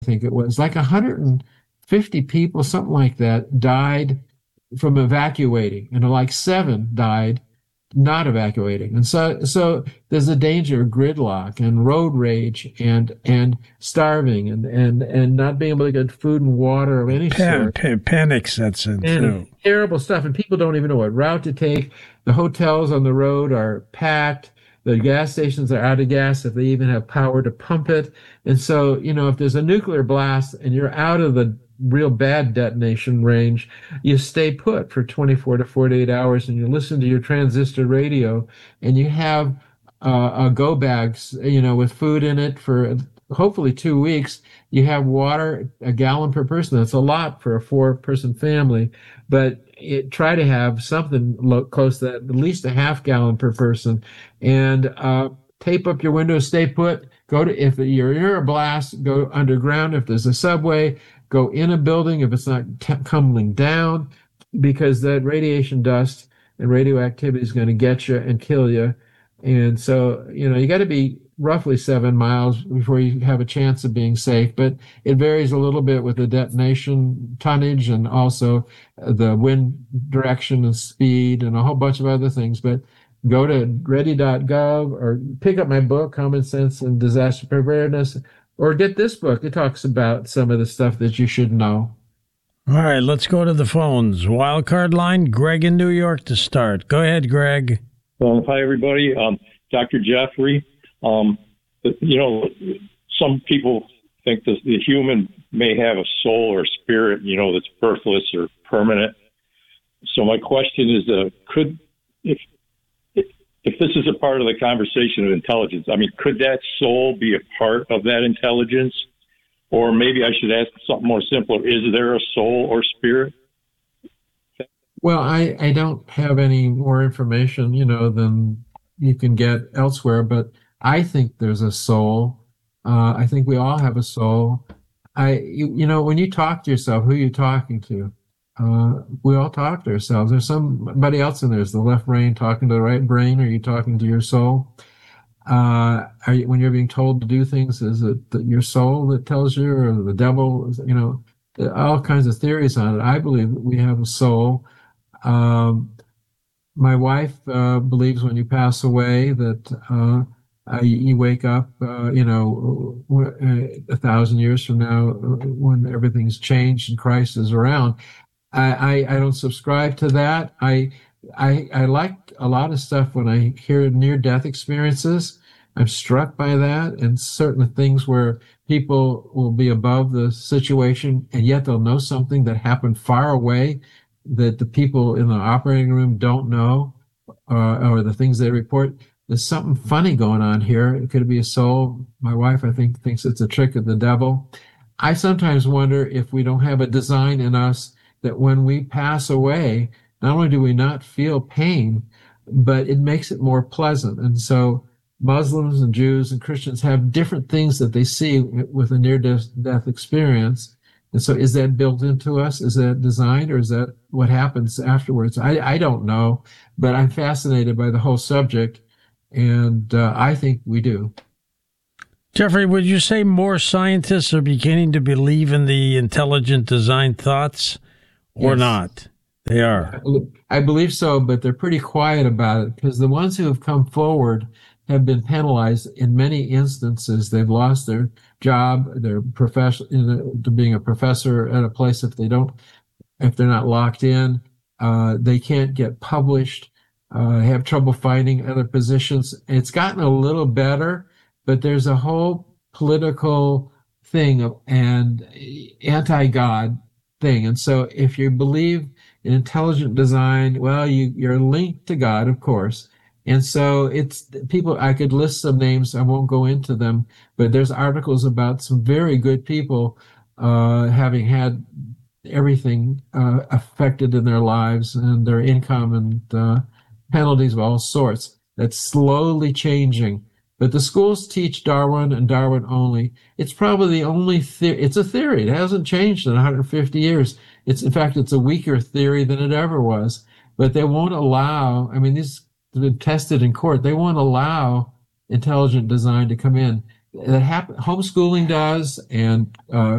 think it was, like 150 people, something like that, died from evacuating, and like seven died not evacuating. And so there's a danger of gridlock and road rage and starving and not being able to get food and water of any sort. Panic sets in too. Terrible stuff. And people don't even know what route to take. The hotels on the road are packed. The gas stations are out of gas if they even have power to pump it. And so, if there's a nuclear blast and you're out of the real bad detonation range, you stay put for 24 to 48 hours and you listen to your transistor radio, and you have go bags, with food in it for hopefully 2 weeks. You have water, a gallon per person. That's a lot for a 4-person family, but try to have something close to that, at least a half gallon per person. And tape up your windows, stay put. If you're near a blast, go underground. If there's a subway, go in a building if it's not tumbling down, because that radiation dust and radioactivity is going to get you and kill you. And so, you got to be roughly 7 miles before you have a chance of being safe, but it varies a little bit with the detonation tonnage and also the wind direction and speed and a whole bunch of other things. But go to ready.gov or pick up my book, Common Sense and Disaster Preparedness, or get this book. It talks about some of the stuff that you should know. All right, let's go to the phones. Wildcard line, Greg in New York to start. Go ahead, Greg. Hi, everybody. Dr. Jeffrey. Some people think that the human may have a soul or spirit, that's birthless or permanent. So my question is, if this is a part of the conversation of intelligence, could that soul be a part of that intelligence? Or maybe I should ask something more simple. Is there a soul or spirit? Well, I don't have any more information, than you can get elsewhere, but I think there's a soul. I think we all have a soul. When you talk to yourself, who are you talking to? We all talk to ourselves. There's somebody else in there. Is the left brain talking to the right brain? Or are you talking to your soul? When you're being told to do things, is it your soul that tells you, or the devil? All kinds of theories on it. I believe that we have a soul. My wife believes when you pass away that you wake up, 1,000 years from now, when everything's changed and Christ is around. I don't subscribe to that. I like a lot of stuff when I hear near-death experiences. I'm struck by that, and certain things where people will be above the situation, and yet they'll know something that happened far away that the people in the operating room don't know, or the things they report. There's something funny going on here. It could be a soul. My wife, I think, thinks it's a trick of the devil. I sometimes wonder if we don't have a design in us that when we pass away, not only do we not feel pain, but it makes it more pleasant. And so Muslims and Jews and Christians have different things that they see with a near-death experience. And so is that built into us? Is that designed, or is that what happens afterwards? I don't know, but I'm fascinated by the whole subject, and I think we do. Jeffrey, would you say more scientists are beginning to believe in the intelligent design thoughts or not? They are. I believe so, but they're pretty quiet about it, because the ones who have come forward have been penalized in many instances. They've lost their job, their profession, to being a professor at a place if they're not locked in. They can't get published, have trouble finding other positions. It's gotten a little better, but there's a whole political thing and anti-God thing. And so if you believe in intelligent design, well, you're linked to God, of course. And so it's people, I could list some names, I won't go into them, but there's articles about some very good people having had everything affected in their lives and their income and penalties of all sorts. That's slowly changing. But the schools teach Darwin and Darwin only. It's probably the only it's a theory. It hasn't changed in 150 years. In fact, it's a weaker theory than it ever was. But they won't allow, these have been tested in court. They won't allow intelligent design to come in. that happen. Homeschooling does, and